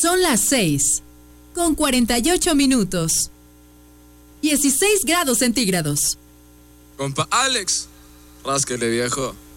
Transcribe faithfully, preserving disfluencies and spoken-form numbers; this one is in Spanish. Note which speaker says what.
Speaker 1: Son las seis, con cuarenta y ocho minutos. dieciséis grados centígrados.
Speaker 2: Compa Alex, rásquele, viejo.